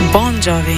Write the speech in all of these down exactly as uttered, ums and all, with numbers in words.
Bon Jovi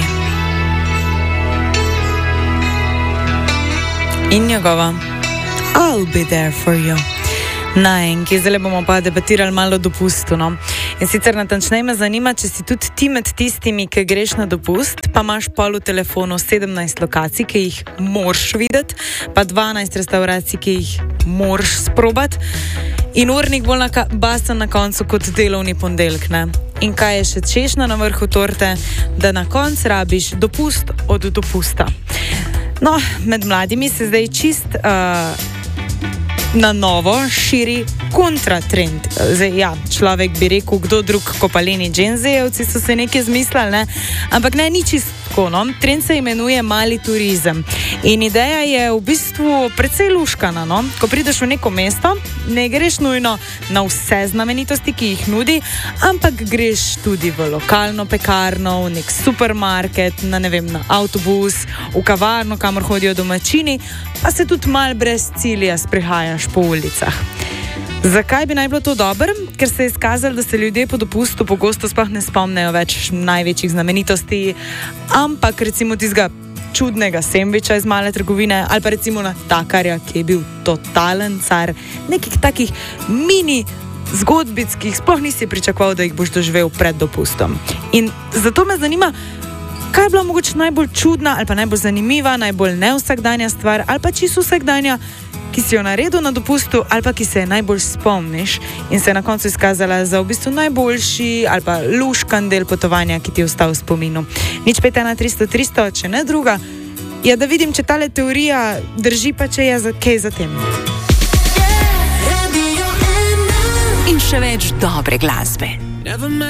in njegova I'll be there for you. Naj, ki zdaj bomo pa debatirali malo o dopustu. No? In sicer natančneje me zanima, če si tudi ti med tistimi, ki greš na dopust, pa imaš pol v telefonu sedemnajst lokacij, ki jih moraš videti, pa dvanajst restauracij, ki jih moraš sprobati, in urnik bolj na basen na koncu kot delovni ponedeljek. Ne? In kaj je še češnja na vrhu torte, da na koncu rabiš dopust od dopusta. No, med mladimi se zdaj čist uh, na novo širi kontratrend. Zdaj, ja, človek bi rekel, kdo drug kot pa leni dženzejevci so se nekaj zmislili, ne? Ampak ne, ni čisto tako, no. Trend se imenuje mali turizem. In ideja je v bistvu precej luškana, no. Ko prideš v neko mesto, ne greš nujno na vse znamenitosti, ki jih nudi, ampak greš tudi v lokalno pekarno, v nek supermarket, na, ne vem, na avtobus, v kavarno, kamor hodijo domačini, pa se tudi mal brez cilja sprehajaš po ulicah. Zakaj bi naj bilo to dobro? Ker se je izkazalo, da se ljudje po dopustu pogosto sploh ne spomnejo več največjih znamenitosti, ampak recimo tistega čudnega sendviča iz male trgovine ali pa recimo na takarja, ki je bil totalen car, nekih takih mini zgodbic, ki jih sploh nisi pričakoval, da jih boš doživel pred dopustom. In zato me zanima, kaj je bila mogoče najbolj čudna ali pa najbolj zanimiva, najbolj nevsakdanja stvar ali pa čisto vsakdanja, ki si jo naredil na dopustu ali pa ki se je najbolj spomniš in se je na koncu izkazala za v bistvu najboljši ali pa luškan del potovanja, ki ti je ostal v spominu. Nič pet ena tristo tristo, če ne druga, je, da vidim, če tale teorija drži, pa če je za kaj za tem. In še več dobre glasbe.